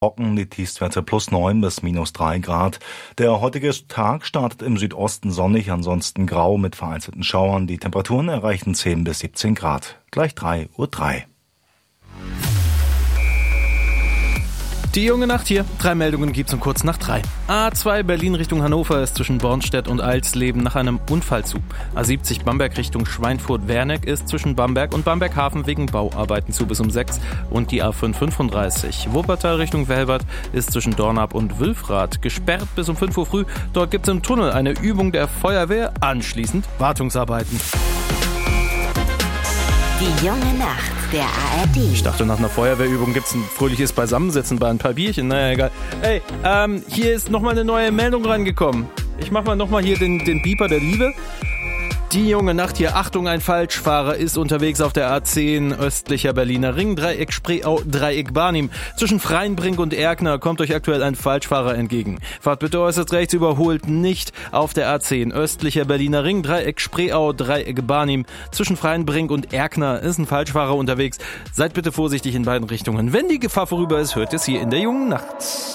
Trocken, die Tiefstwerte +9 bis -3 Grad. Der heutige Tag startet im Südosten sonnig, ansonsten grau mit vereinzelten Schauern. Die Temperaturen erreichen 10 bis 17 Grad. Gleich 3:03 Uhr. Die junge Nacht hier. 3 Meldungen gibt's um kurz nach 3. A2 Berlin Richtung Hannover ist zwischen Bornstedt und Alsleben nach einem Unfall zu. A70 Bamberg Richtung Schweinfurt-Werneck ist zwischen Bamberg und Bamberghafen wegen Bauarbeiten zu bis um 6. Und die A535 Wuppertal Richtung Velbert ist zwischen Dornap und Wülfrath gesperrt bis um 5 Uhr früh. Dort gibt's im Tunnel eine Übung der Feuerwehr, anschließend Wartungsarbeiten. Die junge Nacht der ARD. Ich dachte, nach einer Feuerwehrübung gibt's ein fröhliches Beisammensitzen bei ein paar Bierchen. Naja, egal. Hey, hier ist nochmal eine neue Meldung rangekommen. Ich mach mal nochmal hier den Pieper der Liebe. Die junge Nacht hier. Achtung, ein Falschfahrer ist unterwegs auf der A10 östlicher Berliner Ring, Dreieck Spreeau, Dreieck Barnim. Zwischen Freienbrink und Erkner kommt euch aktuell ein Falschfahrer entgegen. Fahrt bitte äußerst rechts, überholt nicht auf der A10 östlicher Berliner Ring, Dreieck Spreeau, Dreieck Barnim. Zwischen Freienbrink und Erkner ist ein Falschfahrer unterwegs. Seid bitte vorsichtig in beiden Richtungen. Wenn die Gefahr vorüber ist, hört ihr es hier in der jungen Nacht.